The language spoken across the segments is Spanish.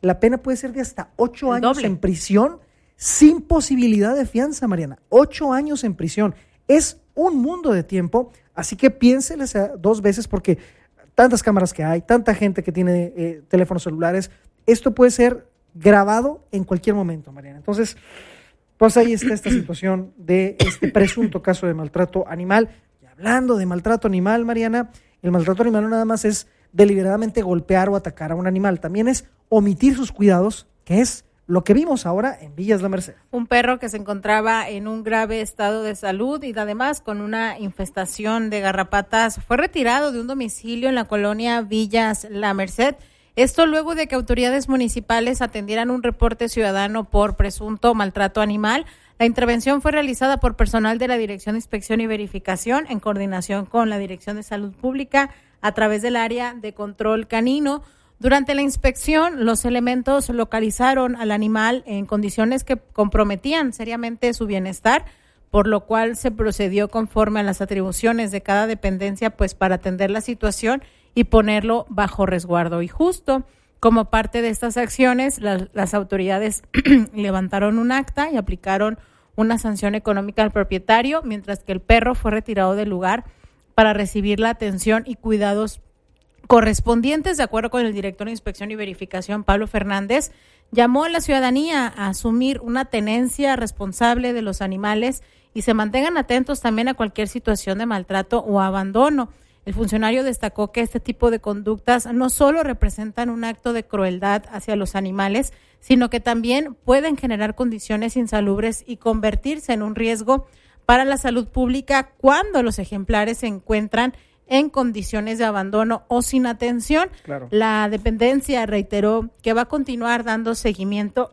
la pena puede ser de hasta 8 años doble en prisión sin posibilidad de fianza, Mariana. 8 años en prisión. Es un mundo de tiempo, así que piénseles 2 veces porque tantas cámaras que hay, tanta gente que tiene teléfonos celulares, esto puede ser grabado en cualquier momento, Mariana. Entonces, pues ahí está esta situación de este presunto caso de maltrato animal. Y hablando de maltrato animal, Mariana, el maltrato animal no nada más es deliberadamente golpear o atacar a un animal, también es omitir sus cuidados, que es lo que vimos ahora en Villas La Merced. Un perro que se encontraba en un grave estado de salud y además con una infestación de garrapatas fue retirado de un domicilio en la colonia Villas La Merced. Esto luego de que autoridades municipales atendieran un reporte ciudadano por presunto maltrato animal. La intervención fue realizada por personal de la Dirección de Inspección y Verificación en coordinación con la Dirección de Salud Pública a través del área de control canino. Durante la inspección, los elementos localizaron al animal en condiciones que comprometían seriamente su bienestar, por lo cual se procedió conforme a las atribuciones de cada dependencia, pues para atender la situación y ponerlo bajo resguardo. Y justo como parte de estas acciones, las autoridades levantaron un acta y aplicaron una sanción económica al propietario, mientras que el perro fue retirado del lugar para recibir la atención y cuidados correspondientes. De acuerdo con el director de Inspección y Verificación, Pablo Fernández, llamó a la ciudadanía a asumir una tenencia responsable de los animales y se mantengan atentos también a cualquier situación de maltrato o abandono. El funcionario destacó que este tipo de conductas no solo representan un acto de crueldad hacia los animales, sino que también pueden generar condiciones insalubres y convertirse en un riesgo para la salud pública cuando los ejemplares se encuentran en condiciones de abandono o sin atención. Claro. La dependencia reiteró que va a continuar dando seguimiento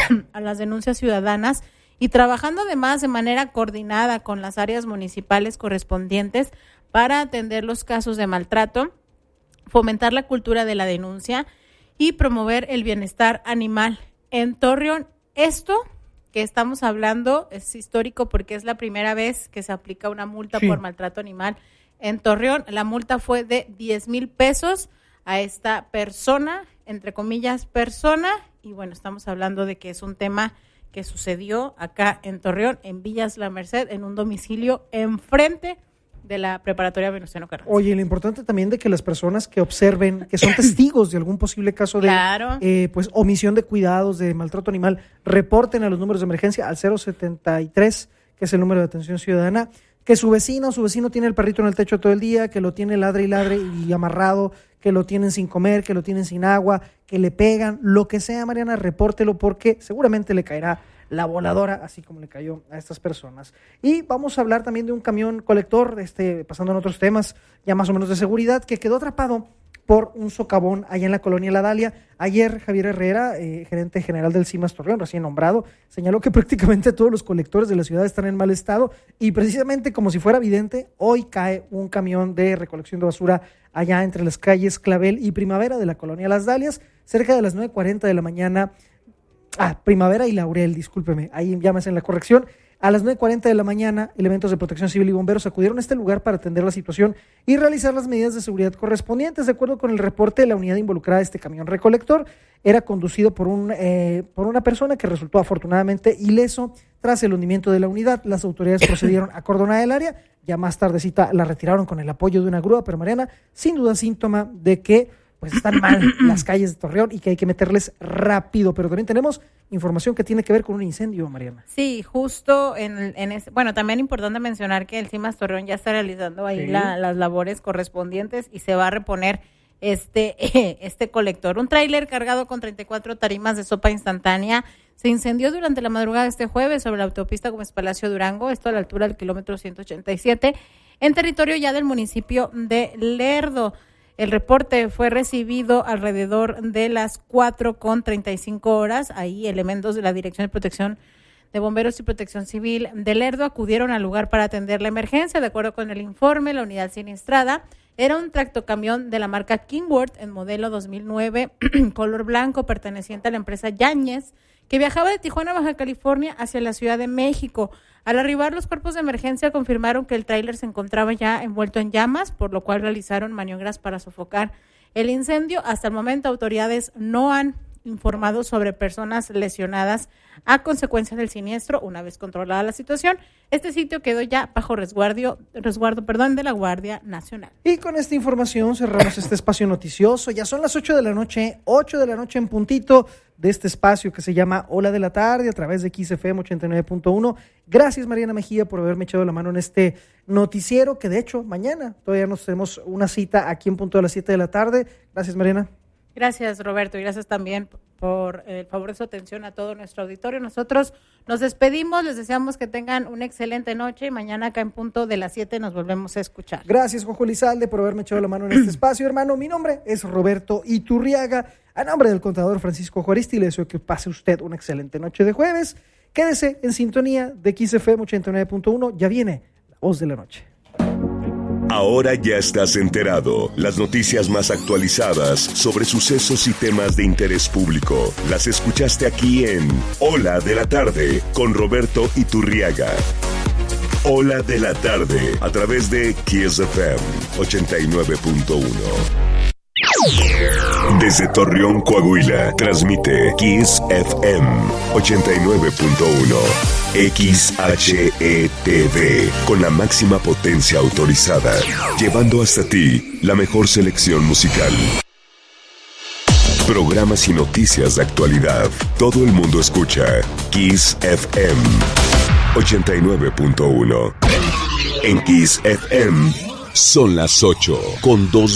a las denuncias ciudadanas y trabajando además de manera coordinada con las áreas municipales correspondientes para atender los casos de maltrato, fomentar la cultura de la denuncia y promover el bienestar animal en Torreón. Esto que estamos hablando es histórico porque es la primera vez que se aplica una multa por maltrato animal en Torreón. La multa fue de 10,000 pesos a esta persona, entre comillas, persona, y bueno, estamos hablando de que es un tema que sucedió acá en Torreón, en Villas La Merced, en un domicilio enfrente de la preparatoria Venustiano Carranza. Oye, lo importante también de que las personas que observen, que son testigos de algún posible caso de pues omisión de cuidados, de maltrato animal, reporten a los números de emergencia al 073, que es el número de atención ciudadana, que su vecino o su vecino tiene el perrito en el techo todo el día, que lo tiene ladre y amarrado, que lo tienen sin comer, que lo tienen sin agua, que le pegan, lo que sea, Mariana, repórtelo porque seguramente le caerá la voladora, así como le cayó a estas personas. Y vamos a hablar también de un camión colector, pasando en otros temas ya más o menos de seguridad, que quedó atrapado por un socavón allá en la colonia La Dalia. Ayer Javier Herrera, gerente general del CIMAS Torreón, recién nombrado, señaló que prácticamente todos los colectores de la ciudad están en mal estado y precisamente como si fuera evidente, hoy cae un camión de recolección de basura allá entre las calles Clavel y Primavera de la colonia Las Dalias, cerca de las 9:40 de la mañana. Primavera y Laurel, discúlpeme, ahí ya me hacen la corrección. A las 9:40 de la mañana, elementos de protección civil y bomberos acudieron a este lugar para atender la situación y realizar las medidas de seguridad correspondientes. De acuerdo con el reporte, la unidad involucrada, este camión recolector, era conducido por una persona que resultó afortunadamente ileso. Tras el hundimiento de la unidad, las autoridades procedieron a acordonar el área. Ya más tardecita la retiraron con el apoyo de una grúa, pero Mariana, sin duda síntoma de que pues están mal las calles de Torreón y que hay que meterles rápido. Pero también tenemos información que tiene que ver con un incendio, Mariana. Sí, justo bueno, también importante mencionar que el CIMAS Torreón ya está realizando ahí las labores correspondientes y se va a reponer este colector. Un tráiler cargado con 34 tarimas de sopa instantánea se incendió durante la madrugada de este jueves sobre la autopista Gómez Palacio Durango, esto a la altura del kilómetro 187, en territorio ya del municipio de Lerdo. El reporte fue recibido alrededor de las 4:35. Ahí elementos de la Dirección de Protección de Bomberos y Protección Civil de Lerdo acudieron al lugar para atender la emergencia. De acuerdo con el informe, la unidad siniestrada era un tractocamión de la marca Kingworth en modelo 2009, color blanco, perteneciente a la empresa Yáñez, que viajaba de Tijuana, Baja California, hacia la Ciudad de México. Al arribar, los cuerpos de emergencia confirmaron que el tráiler se encontraba ya envuelto en llamas, por lo cual realizaron maniobras para sofocar el incendio. Hasta el momento, autoridades no han informado sobre personas lesionadas a consecuencia del siniestro. Una vez controlada la situación, este sitio quedó ya bajo resguardo de la Guardia Nacional. Y con esta información cerramos este espacio noticioso. Ya son las 8 de la noche en puntito de este espacio que se llama Hola de la Tarde a través de XFM 89.1. Gracias, Mariana Mejía, por haberme echado la mano en este noticiero, que de hecho mañana todavía nos tenemos una cita aquí en punto de las 7 de la tarde. Gracias, Mariana. Gracias, Roberto, y gracias también por el favor de su atención a todo nuestro auditorio. Nosotros nos despedimos, les deseamos que tengan una excelente noche y mañana acá en punto de las 7 nos volvemos a escuchar. Gracias, Juanjo Elizalde, por haberme echado la mano en este espacio, hermano. Mi nombre es Roberto Iturriaga. A nombre del contador Francisco Juaristi, le deseo que pase usted una excelente noche de jueves. Quédese en sintonía de XFM 89.1. Ya viene La Voz de la Noche. Ahora ya estás enterado. Las noticias más actualizadas sobre sucesos y temas de interés público las escuchaste aquí en Hola de la Tarde con Roberto Iturriaga. Hola de la Tarde a través de Kiss FM 89.1. Desde Torreón, Coahuila, transmite Kiss FM 89.1 XHETV con la máxima potencia autorizada, llevando hasta ti la mejor selección musical. Programas y noticias de actualidad. Todo el mundo escucha Kiss FM 89.1. En Kiss FM son las 8:02.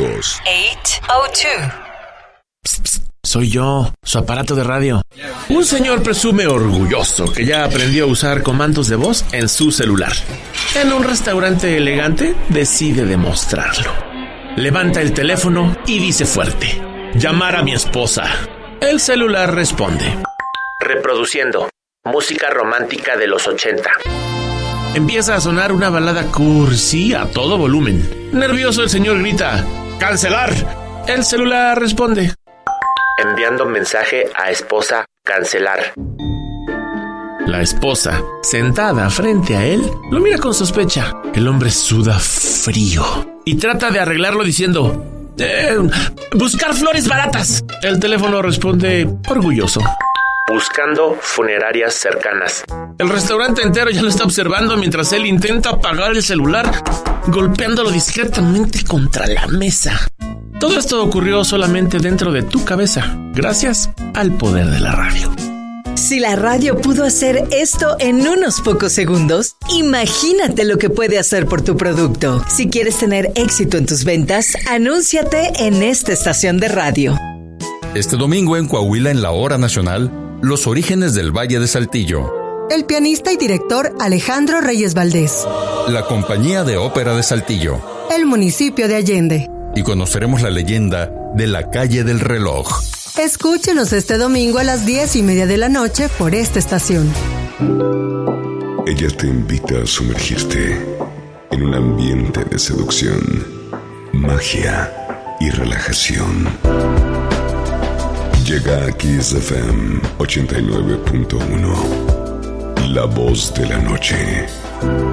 8:02. Psst, psst, soy yo, su aparato de radio. Un señor presume orgulloso que ya aprendió a usar comandos de voz en su celular. En un restaurante elegante decide demostrarlo. Levanta el teléfono y dice fuerte: llamar a mi esposa. El celular responde: reproduciendo música romántica de los 80. Empieza a sonar una balada cursi a todo volumen. Nervioso, el señor grita: ¡cancelar! El celular responde: enviando mensaje a esposa, cancelar. La esposa, sentada frente a él, lo mira con sospecha. El hombre suda frío y trata de arreglarlo diciendo: buscar flores baratas. El teléfono responde orgulloso: buscando funerarias cercanas. El restaurante entero ya lo está observando mientras él intenta apagar el celular, golpeándolo discretamente contra la mesa. Todo esto ocurrió solamente dentro de tu cabeza, gracias al poder de la radio. Si la radio pudo hacer esto en unos pocos segundos, imagínate lo que puede hacer por tu producto. Si quieres tener éxito en tus ventas, anúnciate en esta estación de radio. Este domingo en Coahuila, en la Hora Nacional, los orígenes del Valle de Saltillo. El pianista y director Alejandro Reyes Valdés. La Compañía de Ópera de Saltillo. El municipio de Allende. Y conoceremos la leyenda de la Calle del Reloj. Escúchenos este domingo a las 10:30 de la noche por esta estación. Ella te invita a sumergirte en un ambiente de seducción, magia y relajación. Llega a Kiss FM 89.1, la voz de la noche.